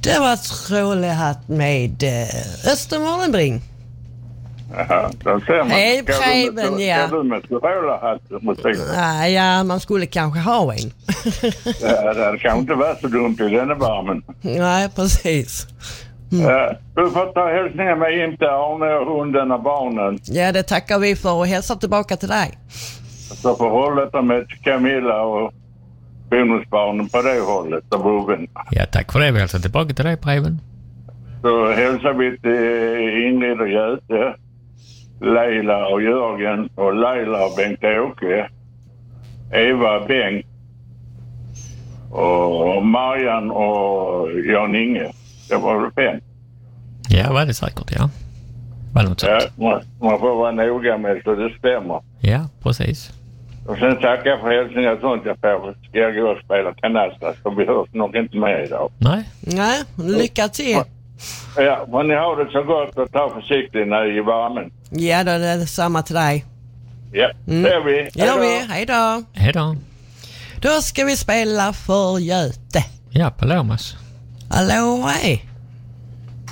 Det var Trålehatt med Östermorgonbring. Jaha, då ser man. Hej Preben, ja. Ska du med Trålehatt musik? Ja, man skulle kanske ha en. Det kan inte vara så dumt i denna varmen. Nej, precis. Du får ta hälsningar med in till Arne och hunden och barnen. Ja, det tackar vi för och hälsar tillbaka till dig. Så får hållet med Camilla och bonusbarnen på det hållet och boven. Ja, tack för det. Vi hälsar tillbaka till dig, Preben. Så hälsar vi till Ingrid och Göte, Leila och Jörgen och Leila och Bengt-Åke, Eva och Bengt och Marian och Jan-Inge. Det var 5. Ja, var det säkert, ja. Var något sånt. Ja, man får vara noga med så det stämmer. Ja, precis. Och sen tackar jag för hälsningar och sånt jag får. Ska jag gå och spela kanasta så vi hörs nog inte med idag. Nej, lycka till. Ja, men ni har det så gott och ta försiktigt när i varmen. Ja, då är det samma till dig. Ja, det gör vi. Gör vi. Hej då. Hej då. Då ska vi spela för Göte. Ja, Palomas. Hallå, hej.